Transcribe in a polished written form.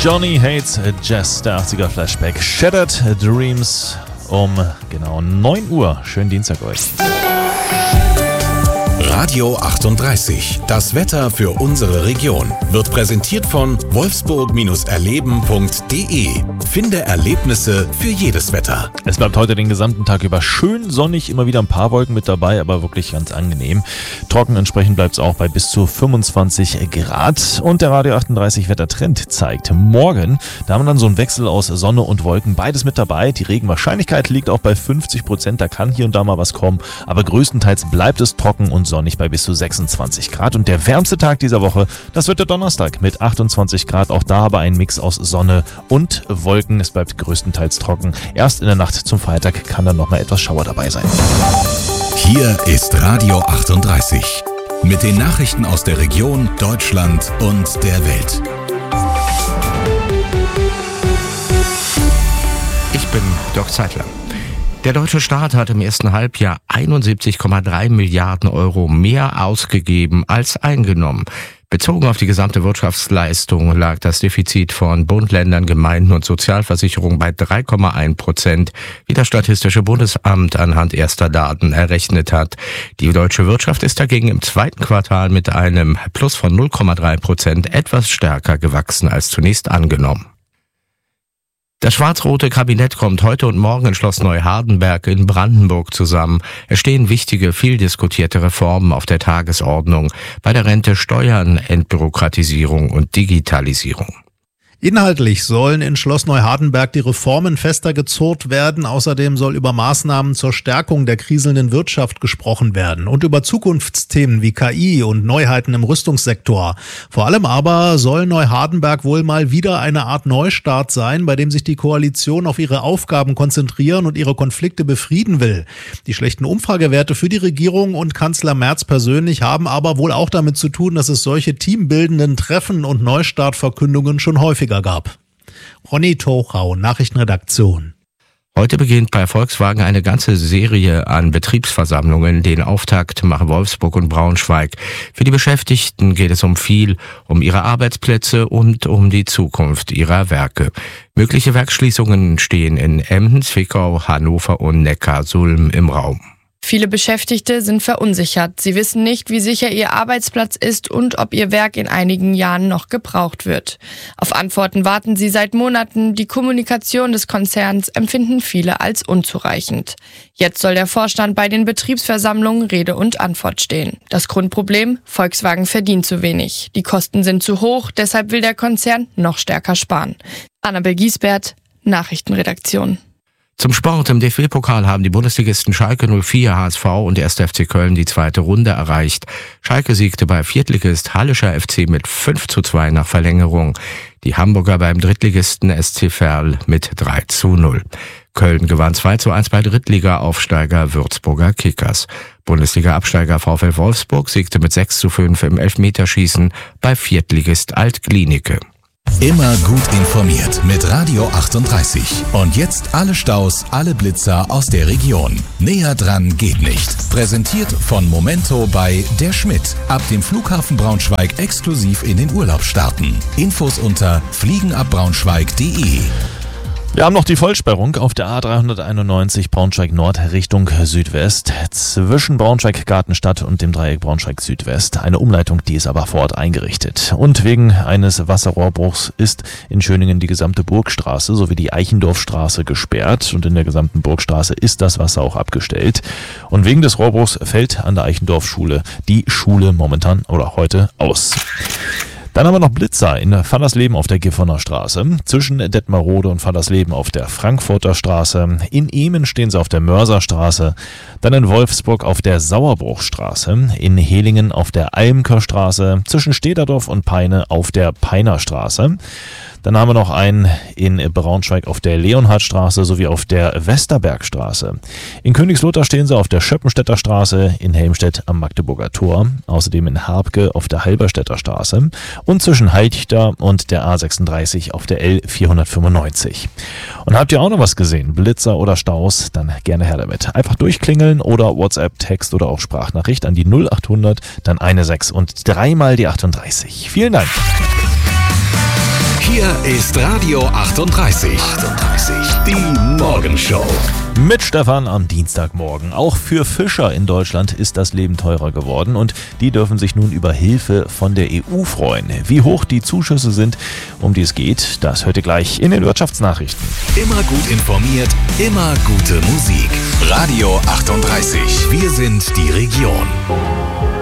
Johnny Hates Jazz, der 80er Flashback. Shattered Dreams um genau 9 Uhr. Schönen Dienstag euch. Radio 38, das Wetter für unsere Region, wird präsentiert von wolfsburg-erleben.de. Finde Erlebnisse für jedes Wetter. Es bleibt heute den gesamten Tag über schön sonnig, immer wieder ein paar Wolken mit dabei, aber wirklich ganz angenehm. Trocken entsprechend bleibt es auch bei bis zu 25 Grad. Und der Radio 38 Wettertrend zeigt morgen, da haben wir dann so einen Wechsel aus Sonne und Wolken, beides mit dabei. Die Regenwahrscheinlichkeit liegt auch bei 50%, da kann hier und da mal was kommen, aber größtenteils bleibt es trocken und sonnig bei bis zu 26 Grad. Und der wärmste Tag dieser Woche, das wird der Donnerstag mit 28 Grad. Auch da aber ein Mix aus Sonne und Wolken. Es bleibt größtenteils trocken. Erst in der Nacht zum Freitag kann dann nochmal etwas Schauer dabei sein. Hier ist Radio 38 mit den Nachrichten aus der Region, Deutschland und der Welt. Ich bin Dirk Zeitler. Der deutsche Staat hat im ersten Halbjahr 71,3 Milliarden Euro mehr ausgegeben als eingenommen. Bezogen auf die gesamte Wirtschaftsleistung lag das Defizit von Bund, Ländern, Gemeinden und Sozialversicherung bei 3,1%, wie das Statistische Bundesamt anhand erster Daten errechnet hat. Die deutsche Wirtschaft ist dagegen im zweiten Quartal mit einem Plus von 0,3% etwas stärker gewachsen als zunächst angenommen. Das schwarz-rote Kabinett kommt heute und morgen in Schloss Neuhardenberg in Brandenburg zusammen. Es stehen wichtige, viel diskutierte Reformen auf der Tagesordnung. Bei der Rente, Steuern, Entbürokratisierung und Digitalisierung. Inhaltlich sollen in Schloss Neuhardenberg die Reformen fester gezurrt werden. Außerdem soll über Maßnahmen zur Stärkung der kriselnden Wirtschaft gesprochen werden und über Zukunftsthemen wie KI und Neuheiten im Rüstungssektor. Vor allem aber soll Neuhardenberg wohl mal wieder eine Art Neustart sein, bei dem sich die Koalition auf ihre Aufgaben konzentrieren und ihre Konflikte befrieden will. Die schlechten Umfragewerte für die Regierung und Kanzler Merz persönlich haben aber wohl auch damit zu tun, dass es solche teambildenden Treffen und Neustartverkündungen schon häufiger gab. Ronny Tochau, Nachrichtenredaktion. Heute beginnt bei Volkswagen eine ganze Serie an Betriebsversammlungen. Den Auftakt machen Wolfsburg und Braunschweig. Für die Beschäftigten geht es um viel, um ihre Arbeitsplätze und um die Zukunft ihrer Werke. Mögliche Werksschließungen stehen in Emden, Zwickau, Hannover und Neckarsulm im Raum. Viele Beschäftigte sind verunsichert. Sie wissen nicht, wie sicher ihr Arbeitsplatz ist und ob ihr Werk in einigen Jahren noch gebraucht wird. Auf Antworten warten sie seit Monaten. Die Kommunikation des Konzerns empfinden viele als unzureichend. Jetzt soll der Vorstand bei den Betriebsversammlungen Rede und Antwort stehen. Das Grundproblem: Volkswagen verdient zu wenig. Die Kosten sind zu hoch, deshalb will der Konzern noch stärker sparen. Annabel Giesbert, Nachrichtenredaktion. Zum Sport: Im DFB-Pokal haben die Bundesligisten Schalke 04, HSV und 1. FC Köln die zweite Runde erreicht. Schalke siegte bei Viertligist Hallischer FC mit 5:2 nach Verlängerung. Die Hamburger beim Drittligisten SC Verl mit 3:0. Köln gewann 2:1 bei Drittliga-Aufsteiger Würzburger Kickers. Bundesliga-Absteiger VfL Wolfsburg siegte mit 6:5 im Elfmeterschießen bei Viertligist Alt-Glienicke. Immer gut informiert mit Radio 38. Und jetzt alle Staus, alle Blitzer aus der Region. Näher dran geht nicht. Präsentiert von Momento bei Der Schmidt. Ab dem Flughafen Braunschweig exklusiv in den Urlaub starten. Infos unter fliegenabbraunschweig.de. Wir haben noch die Vollsperrung auf der A391 Braunschweig-Nord Richtung Südwest zwischen Braunschweig-Gartenstadt und dem Dreieck Braunschweig-Südwest. Eine Umleitung, die ist aber vor Ort eingerichtet. Und wegen eines Wasserrohrbruchs ist in Schöningen die gesamte Burgstraße sowie die Eichendorfstraße gesperrt. Und in der gesamten Burgstraße ist das Wasser auch abgestellt. Und wegen des Rohrbruchs fällt an der Eichendorfschule die Schule momentan oder heute aus. Dann haben wir noch Blitzer in Vandersleben auf der Gifhorner Straße, zwischen Detmarode und Vandersleben auf der Frankfurter Straße, in Ehmen stehen sie auf der Mörserstraße, dann in Wolfsburg auf der Sauerbruchstraße, in Helingen auf der Almker Straße, zwischen Stederdorf und Peine auf der Peiner Straße. Dann haben wir noch einen in Braunschweig auf der Leonhardstraße sowie auf der Westerbergstraße. In Königslutter stehen sie auf der Schöppenstädter Straße, in Helmstedt am Magdeburger Tor, außerdem in Harbke auf der Halberstädter Straße und zwischen Halchter und der A36 auf der L495. Und habt ihr auch noch was gesehen, Blitzer oder Staus, dann gerne her damit. Einfach durchklingeln oder WhatsApp, Text oder auch Sprachnachricht an die 0800, dann 16 und dreimal die 38. Vielen Dank. Hier Hier ist Radio 38. Die Morgenshow. Mit Stefan am Dienstagmorgen. Auch für Fischer in Deutschland ist das Leben teurer geworden und die dürfen sich nun über Hilfe von der EU freuen. Wie hoch die Zuschüsse sind, um die es geht, das hört ihr gleich in den Wirtschaftsnachrichten. Immer gut informiert, immer gute Musik. Radio 38. Wir sind die Region.